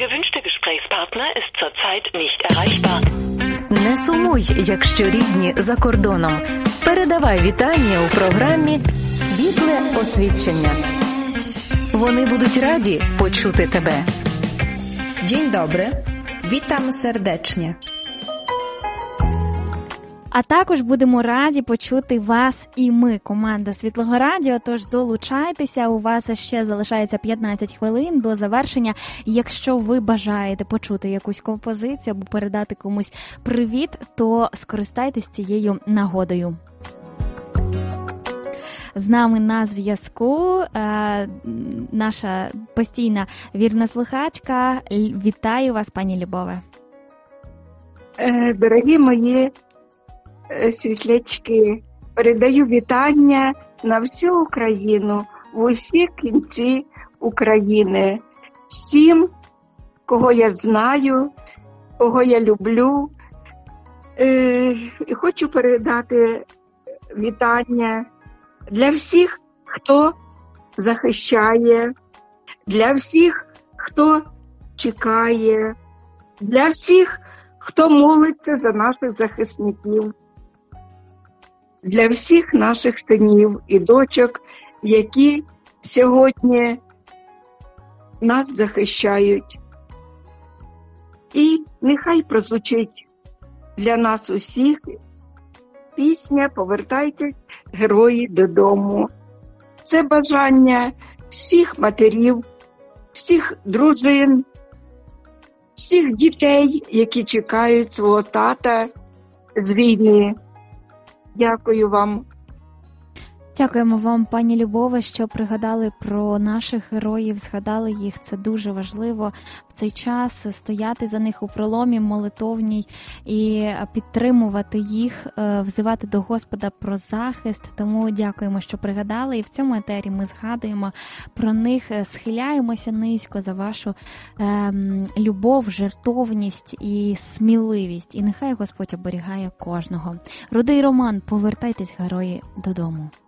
gewünschte Gesprächspartner ist zurzeit nicht erreichbar. Не сумуй, якщо рідні за кордоном. Передавай вітання у програмі «Світле освідчення». Вони будуть раді почути тебе. Dzień dobry, witam serdecznie. А також будемо раді почути вас і ми, команда Світлого Радіо, тож долучайтеся, у вас ще залишається 15 хвилин до завершення. Якщо ви бажаєте почути якусь композицію або передати комусь привіт, то скористайтесь цією нагодою. З нами на зв'язку наша постійна вірна слухачка. Вітаю вас, пані Любове. Дорогі мої світлячки, передаю вітання на всю Україну, в усі кінці України. Всім, кого я знаю, кого я люблю. Хочу передати вітання для всіх, хто захищає, для всіх, хто чекає, для всіх, хто молиться за наших захисників, для всіх наших синів і дочок, які сьогодні нас захищають. І нехай прозвучить для нас усіх пісня «Повертайтесь, герої, додому». Це бажання всіх матерів, всіх дружин, всіх дітей, які чекають свого тата з війни. Дякую вам. Дякуємо вам, пані Любове, що пригадали про наших героїв, згадали їх. Це дуже важливо в цей час стояти за них у проломі молитовній і підтримувати їх, взивати до Господа про захист. Тому дякуємо, що пригадали. І в цьому етері ми згадуємо про них, схиляємося низько за вашу любов, жертовність і сміливість. І нехай Господь оберігає кожного. Рудий Роман, повертайтесь, герої, додому.